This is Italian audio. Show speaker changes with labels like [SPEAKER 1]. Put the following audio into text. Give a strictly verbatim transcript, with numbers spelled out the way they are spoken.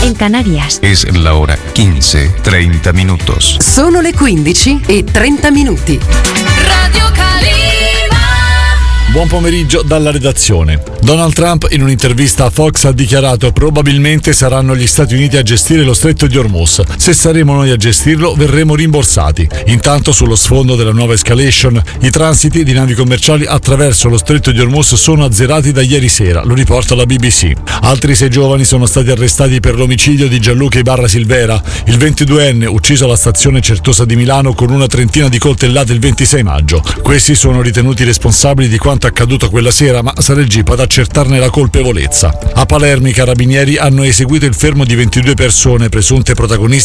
[SPEAKER 1] en Canarias.
[SPEAKER 2] Es la hora quince, treinta minutos.
[SPEAKER 3] Sono le quindici e trenta minuti.
[SPEAKER 4] Radio Calima.
[SPEAKER 5] Buon pomeriggio dalla redazione. Donald Trump in un'intervista a Fox ha dichiarato: probabilmente saranno gli Stati Uniti a gestire lo stretto di Hormuz. Se saremo noi a gestirlo, verremo rimborsati. Intanto, sullo sfondo della nuova escalation, i transiti di navi commerciali attraverso lo stretto di Hormuz sono azzerati da ieri sera, lo riporta la B B C. Altri sei giovani sono stati arrestati per l'omicidio di Gianluca Ibarra Silvera, il ventiduenne ucciso alla stazione Certosa di Milano con una trentina di coltellate il ventisei maggio. Questi sono ritenuti responsabili di quanto accaduto quella sera, ma sarà il G I P ad accertarne la colpevolezza. A Palermo i carabinieri hanno eseguito il fermo di ventidue persone presunte protagoniste